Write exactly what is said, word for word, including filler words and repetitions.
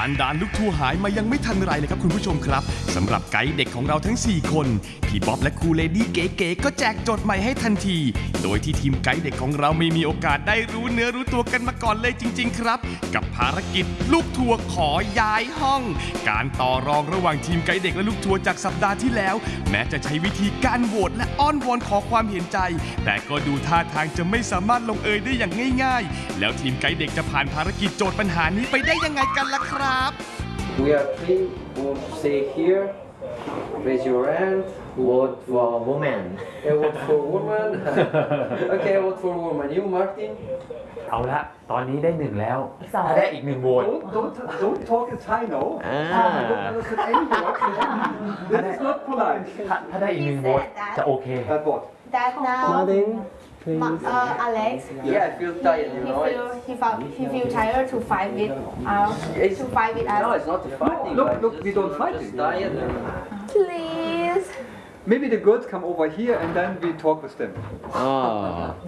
การดานลูกทัวร์หายมายังไม่ทันไรเลยครับคุณผู้ชมครับสำหรับไกด์เด็กของเราทั้งสี่คนพี่บ๊อบและครูเลดี้เก๋ๆก็แจกโจทย์ใหม่ให้ทันทีโดยที่ทีมไกด์เด็กของเราไม่มีโอกาสได้รู้เนื้อรู้ตัวกันมาก่อนเลยจริงๆครับกับภารกิจลูกทัวร์ขอย้ายห้องการต่อรองระหว่างทีมไกด์เด็กและลูกทัวร์จากสัปดาห์ที่แล้วแม้จะใช้วิธีการโหวตและอ้อนวอนขอความเห็นใจแต่ก็ดูท่าทางจะไม่สามารถลงเอยได้อย่างง่ายๆแล้วทีมไกด์เด็กจะผ่านภารกิจโจทย์ปัญหานี้ไปได้ยังไงกันล่ะครับ We are three who stay here. Raise your hand. Vote for woman. Yeah, vote for woman. Okay, vote for woman. You, Martin? เอาละตอนนี้ได้หนึ่งแล้วถ้าได้อีกหนึ่งโหวต Don't, don't, don't talk in Thai, no. Ah. I don't understand any word. This is not polite. ถ้าถ้าได้อีกหนึ่งโหวตจะโอเค That what? That now, Martin, Ma- please. uh, Alex, Yeah, I feel tired, you he know. feel he felt he feel tired to fight with uh, to fight with No, us. it's not fighting. look, like, look, just- we don't fight just it. tired. Please. Maybe the girls come over here and then we talk with them. Oh.